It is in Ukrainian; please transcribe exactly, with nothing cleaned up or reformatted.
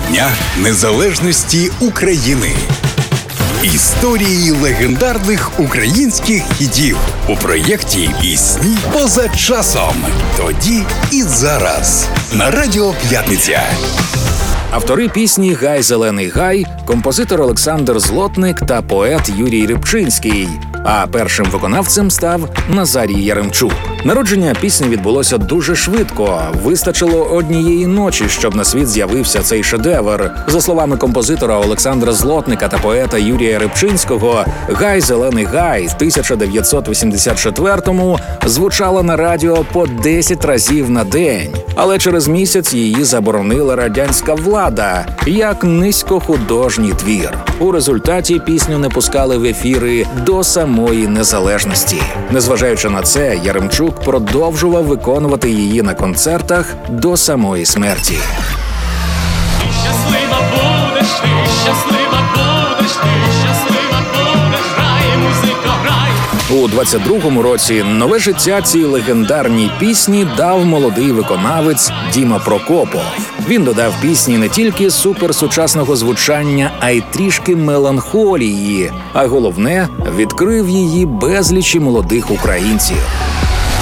Дня Незалежності України. Історії легендарних українських хітів у проєкті «Пісні поза часом». Тоді і зараз. На Радіо П'ятниця. Автори пісні «Гай, зелений гай» – композитор Олександр Злотник та поет Юрій Рибчинський. А першим виконавцем став Назарій Яремчук. Народження пісні відбулося дуже швидко. Вистачило однієї ночі, щоб на світ з'явився цей шедевр. За словами композитора Олександра Злотника та поета Юрія Рибчинського, «Гай, зелений гай» в тисяча дев'ятсот вісімдесят четвертому звучала на радіо по десять разів на день. Але через місяць її заборонила радянська влада, як низькохудожній твір. У результаті пісню не пускали в ефіри до самої незалежності. Незважаючи на це, Яремчук продовжував виконувати її на концертах до самої смерті. Щаслива будеш ти, щаслива будеш ти, щаслива будеш, грай, музико, грай. У двадцять другому році нове життя цій легендарній пісні дав молодий виконавець Діма Прокопов. Він додав пісні не тільки суперсучасного звучання, а й трішки меланхолії, а головне – відкрив її безлічі молодих українців.